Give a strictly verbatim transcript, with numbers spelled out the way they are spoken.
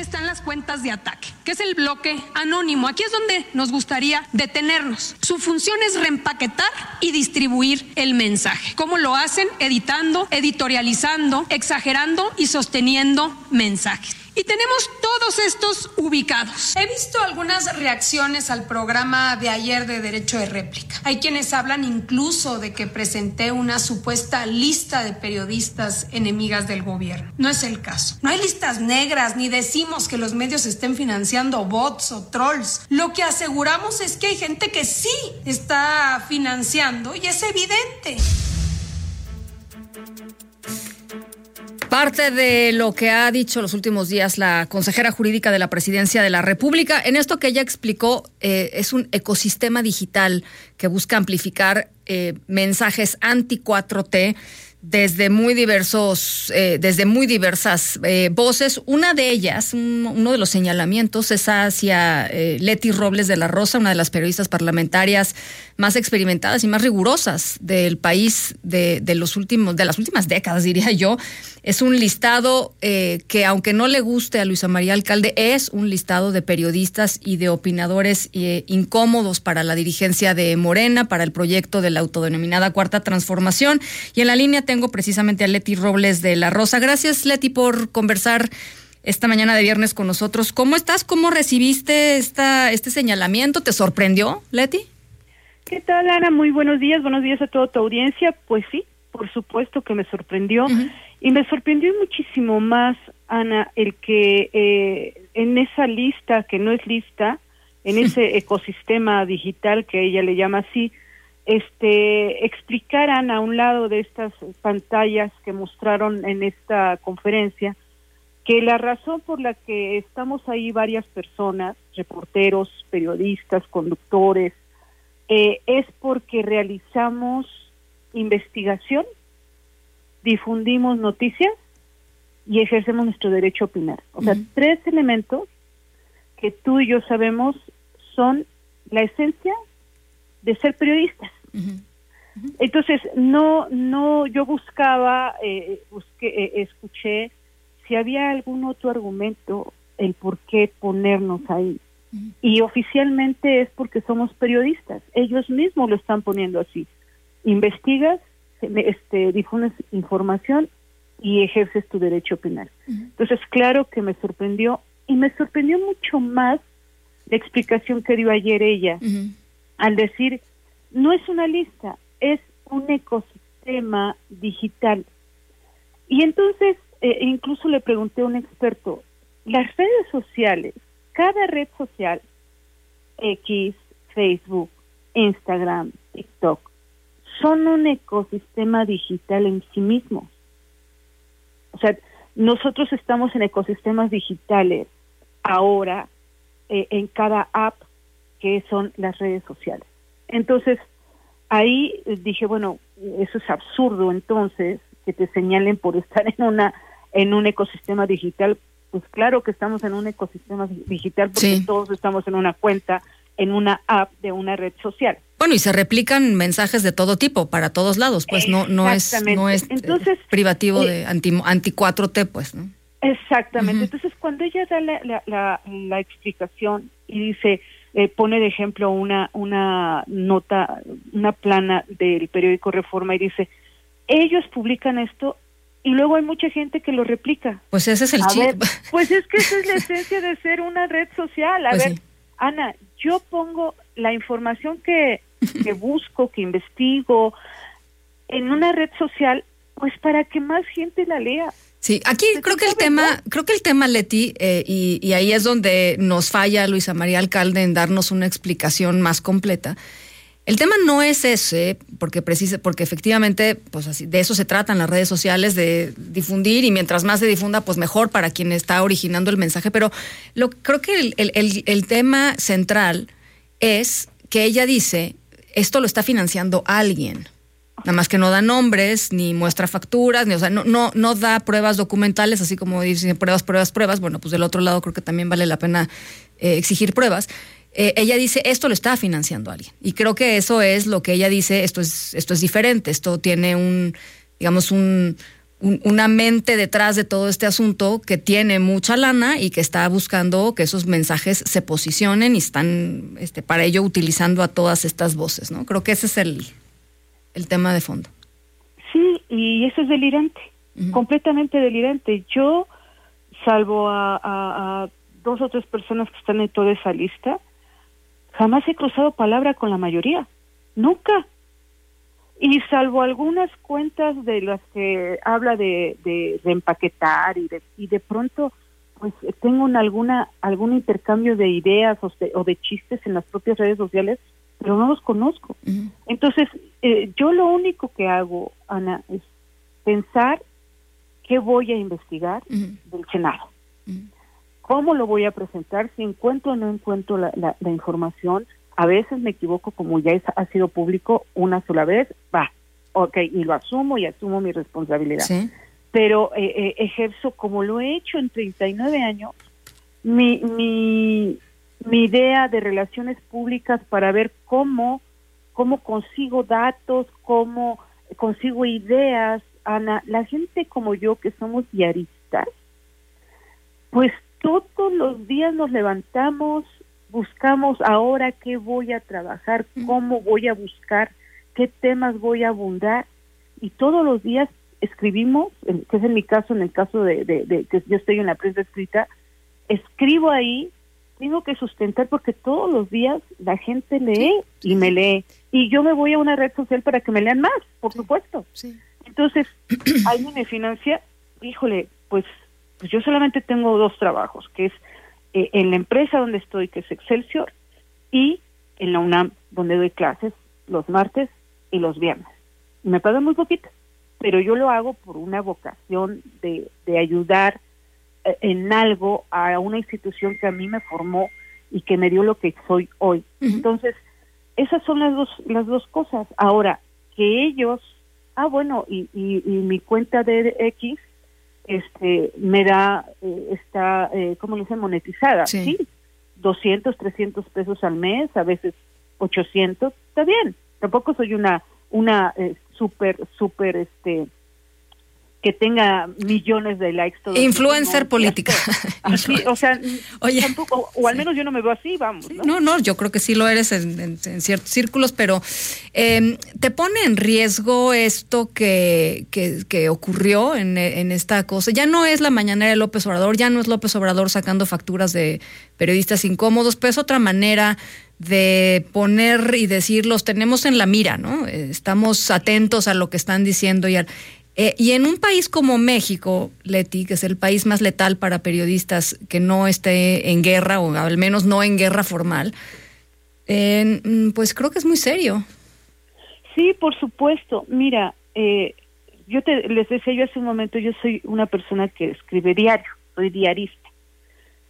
están las cuentas de ataque, que es el bloque anónimo. Aquí es donde nos gustaría detenernos. Su función es reempaquetar y distribuir el mensaje. ¿Cómo lo hacen? Editando, editorializando, exagerando y sosteniendo mensajes. Y tenemos todos estos ubicados. He visto algunas reacciones al programa de ayer de Derecho de Réplica. Hay quienes hablan incluso de que presenté una supuesta lista de periodistas enemigas del gobierno. No es el caso. No hay listas negras, ni decimos que los medios estén financiando bots o trolls. Lo que aseguramos es que hay gente que sí está financiando y es evidente. Parte de lo que ha dicho los últimos días la consejera jurídica de la Presidencia de la República, en esto que ella explicó, eh, es un ecosistema digital que busca amplificar eh, mensajes anti cuatro T desde muy diversos, eh, desde muy diversas eh, voces. Una de ellas, un, uno de los señalamientos es hacia eh, Leti Robles de la Rosa, una de las periodistas parlamentarias más experimentadas y más rigurosas del país de, de los últimos, de las últimas décadas, diría yo. Es un listado eh, que, aunque no le guste a Luisa María Alcalde, es un listado de periodistas y de opinadores eh, incómodos para la dirigencia de Morena, para el proyecto de la autodenominada Cuarta Transformación. Y en la línea tengo precisamente a Leti Robles de la Rosa. Gracias, Leti, por conversar esta mañana de viernes con nosotros. ¿Cómo estás? ¿Cómo recibiste esta, este señalamiento? ¿Te sorprendió, Leti? ¿Qué tal, Ana? Muy buenos días. Buenos días a toda tu audiencia. Pues sí, por supuesto que me sorprendió. Uh-huh. Y me sorprendió muchísimo más, Ana, el que eh, en esa lista, que no es lista, en ese ecosistema digital que ella le llama así, este, explicaran a un lado de estas pantallas que mostraron en esta conferencia que la razón por la que estamos ahí varias personas, reporteros, periodistas, conductores, eh, es porque realizamos investigación, difundimos noticias y ejercemos nuestro derecho a opinar. O sea, uh-huh. tres elementos que tú y yo sabemos son la esencia de ser periodistas. Uh-huh. Uh-huh. Entonces, no, no, yo buscaba, eh, busqué, eh, escuché si había algún otro argumento, el por qué ponernos ahí. Uh-huh. Y oficialmente es porque somos periodistas. Ellos mismos lo están poniendo así. Investigas, este, difundes información y ejerces tu derecho a opinar. Uh-huh. Entonces, claro que me sorprendió, y me sorprendió mucho más la explicación que dio ayer ella, uh-huh. al decir, no es una lista, es un ecosistema digital. Y entonces, eh, incluso le pregunté a un experto, las redes sociales, cada red social, X, Facebook, Instagram, TikTok, son un ecosistema digital en sí mismos. O sea, nosotros estamos en ecosistemas digitales ahora eh, en cada app que son las redes sociales. Entonces, ahí dije, bueno, eso es absurdo entonces, que te señalen por estar en una en un ecosistema digital. Pues claro que estamos en un ecosistema digital porque sí. Todos estamos en una cuenta, en una app de una red social. Bueno, y se replican mensajes de todo tipo, para todos lados, pues no no es no es Entonces, privativo eh, de anti anti cuatro T, pues, ¿no? Exactamente. Uh-huh. Entonces, cuando ella da la, la, la, la explicación y dice, eh, pone de ejemplo una una nota, una plana del periódico Reforma y dice, ellos publican esto y luego hay mucha gente que lo replica. Pues ese es el chip. Pues es que esa es la esencia de ser una red social. A pues ver, sí. Ana, yo pongo la información que, que busco, que investigo en una red social, pues para que más gente la lea. Sí, aquí creo que el tema, creo que el tema, Leti, eh, y, y ahí es donde nos falla Luisa María Alcalde en darnos una explicación más completa. El tema no es ese, porque precisa, porque efectivamente, pues así, de eso se tratan las redes sociales, de difundir, y mientras más se difunda, pues mejor para quien está originando el mensaje. Pero lo creo que el, el, el, el tema central es que ella dice, esto lo está financiando alguien. Nada más que no da nombres, ni muestra facturas, ni, o sea, no, no, no da pruebas documentales, así como dicen pruebas, pruebas, pruebas. Bueno, pues del otro lado creo que también vale la pena eh, exigir pruebas. Eh, ella dice, esto lo está financiando alguien. Y creo que eso es lo que ella dice, esto es, esto es diferente, esto tiene un, digamos, un, un, una mente detrás de todo este asunto que tiene mucha lana y que está buscando que esos mensajes se posicionen y están este, para ello utilizando a todas estas voces, ¿no? Creo que ese es el, el tema de fondo. Sí, y eso es delirante, uh-huh. completamente delirante. Yo, salvo a, a, a dos o tres personas que están en toda esa lista, jamás he cruzado palabra con la mayoría, nunca. Y salvo algunas cuentas de las que habla de, de, de empaquetar y de, y de pronto pues tengo un, alguna algún intercambio de ideas o de, o de chistes en las propias redes sociales, pero no los conozco. Uh-huh. Entonces, eh, yo lo único que hago, Ana, es pensar qué voy a investigar uh-huh. del Senado. Uh-huh. ¿Cómo lo voy a presentar? Si encuentro o no encuentro la, la, la información. A veces me equivoco, como ya es, ha sido público una sola vez, va, ok, y lo asumo y asumo mi responsabilidad. ¿Sí? Pero eh, eh, ejerzo, como lo he hecho en treinta y nueve años, mi, mi, mi idea de relaciones públicas para ver cómo, cómo consigo datos, cómo consigo ideas. Ana, la gente como yo, que somos diaristas, pues todos los días nos levantamos, buscamos ahora qué voy a trabajar, cómo voy a buscar, qué temas voy a abundar, y todos los días escribimos, que es en mi caso, en el caso de, de, de que yo estoy en la prensa escrita, escribo ahí, tengo que sustentar porque todos los días la gente lee sí, y sí. me lee, y yo me voy a una red social para que me lean más, por sí, supuesto. Sí. Entonces, alguien me financia, híjole, pues, pues yo solamente tengo dos trabajos, que es en la empresa donde estoy, que es Excelsior, y en la UNAM, donde doy clases los martes y los viernes. Me pagan muy poquito, pero yo lo hago por una vocación de, de ayudar en algo a una institución que a mí me formó y que me dio lo que soy hoy. Uh-huh. Entonces, esas son las dos las dos cosas. Ahora, que ellos, ah, bueno, y, y, y mi cuenta de X, este me da, eh, está, eh, ¿cómo le dicen? Monetizada, sí. sí, doscientos, trescientos pesos al mes, a veces ochocientos, está bien, tampoco soy una, una eh, súper, súper, este, que tenga millones de likes. Todo influencer no, política. Así, o sea, oye, tampoco, o, o al sí. menos yo no me veo así, vamos. ¿no? no, no, yo creo que sí lo eres en, en, en ciertos círculos, pero eh, ¿te pone en riesgo esto que, que, que ocurrió en, en esta cosa? Ya no es la mañanera de López Obrador, ya no es López Obrador sacando facturas de periodistas incómodos, pero es otra manera de poner y decir, los tenemos en la mira, ¿no? Estamos atentos a lo que están diciendo y al... Eh, y en un país como México, Leti, que es el país más letal para periodistas que no esté en guerra, o al menos no en guerra formal, eh, pues creo que es muy serio. Sí, por supuesto. Mira, eh, yo te, les decía yo hace un momento, yo soy una persona que escribe diario, soy diarista.